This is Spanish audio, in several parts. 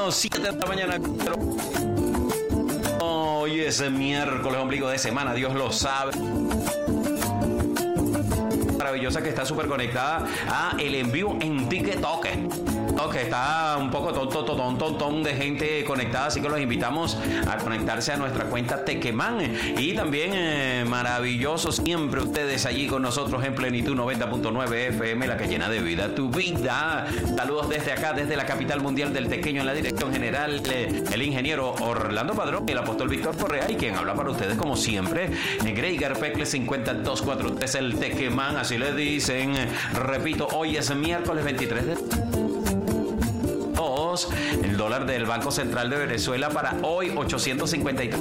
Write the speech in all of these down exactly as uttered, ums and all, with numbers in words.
siete de la mañana. Hoy es miércoles, ombligo de semana, Dios lo sabe. Maravillosa que está súper conectada a el en vivo en TikTok. Ok, está un poco tonto, tonto, tonto de gente conectada, así que los invitamos a conectarse a nuestra cuenta Tequemán. Y también eh, maravilloso siempre ustedes allí con nosotros en Plenitud noventa punto nueve F M, la que llena de vida tu vida. Saludos desde acá, desde la capital mundial del tequeño, en la dirección general, eh, el ingeniero Orlando Padrón y el apóstol Víctor Correa, y quien habla para ustedes como siempre, Greigar Pecle cincuenta y dos cuarenta y tres, el Tequemán, así le dicen. Repito, hoy es miércoles veintitrés de... El dólar del Banco Central de Venezuela para hoy ochocientos cincuenta y tres.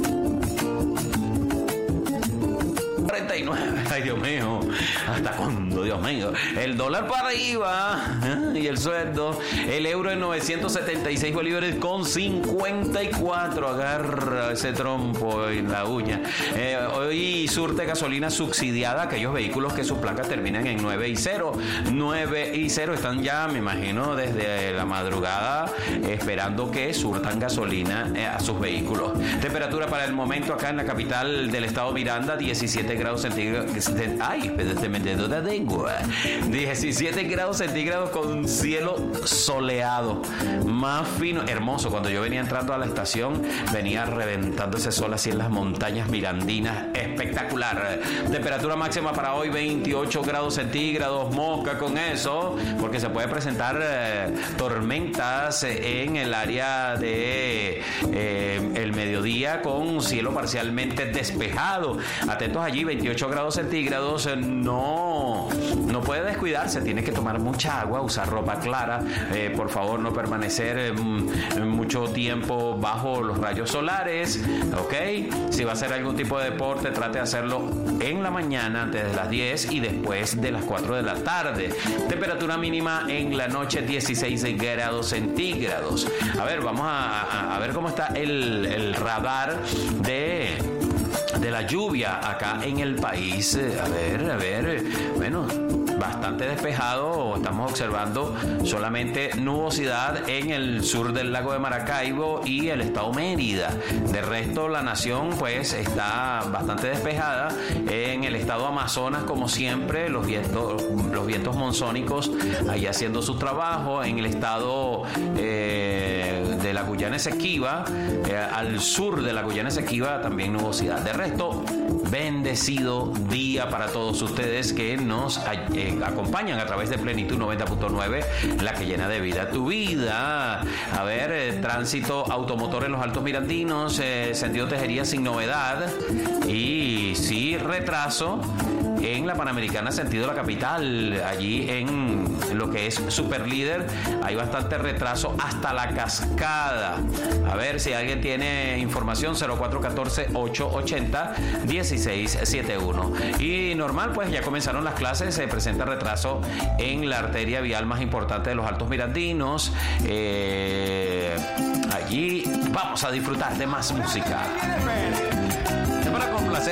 cuarenta y nueve. Ay, Dios mío. ¿Hasta cuándo, Dios mío? El dólar para arriba. ¿eh? Y el sueldo. El euro en novecientos setenta y seis bolívares con cincuenta y cuatro. Agarra ese trompo en la uña. Eh, hoy surte gasolina subsidiada a aquellos vehículos que sus placas terminan en nueve y cero. nueve y cero. Están ya, me imagino, desde la madrugada esperando que surtan gasolina eh, a sus vehículos. Temperatura para el momento acá en la capital del estado Miranda, diecisiete grados centígrados. Ay, se me quedó la lengua. diecisiete grados centígrados con cielo soleado. Más fino, hermoso. Cuando yo venía entrando a la estación, venía reventando ese sol así en las montañas mirandinas. Espectacular. Temperatura máxima para hoy, veintiocho grados centígrados. Mosca con eso, porque se puede presentar eh, tormentas en el área de eh, el mediodía con cielo parcialmente despejado. Atentos allí, veintiocho grados centígrados. No, no puede descuidarse, tiene que tomar mucha agua, usar ropa clara, eh, por favor no permanecer eh, mucho tiempo bajo los rayos solares, ok. Si va a hacer algún tipo de deporte, trate de hacerlo en la mañana antes de las diez y después de las cuatro de la tarde. Temperatura mínima en la noche, dieciséis grados centígrados. A ver, vamos a, a, a ver cómo está el, el radar de... de la lluvia acá en el país. A ver, a ver, bueno, bastante despejado. Estamos observando solamente nubosidad en el sur del lago de Maracaibo y el estado Mérida. De resto, la nación pues está bastante despejada. En el estado Amazonas, como siempre, los vientos, los vientos monzónicos ahí haciendo su trabajo. En el estado eh, de la Guyana Esequiba, eh, al sur de la Guyana Esequiba, también nubosidad. De resto, bendecido día para todos ustedes que nos eh, acompañan a través de Plenitud noventa punto nueve, la que llena de vida tu vida. A ver, eh, tránsito automotor en los Altos Mirandinos, eh, sentido Tejería sin novedad, y sí retraso en la Panamericana sentido la capital. Allí en lo que es Superlíder hay bastante retraso hasta la Cascada. A ver si alguien tiene información, cero cuatro uno cuatro, ocho ocho cero, uno seis siete uno. Y normal, pues ya comenzaron las clases. Se presenta retraso en la arteria vial más importante de los Altos Mirandinos. Eh, allí vamos a disfrutar de más música. Es para complacer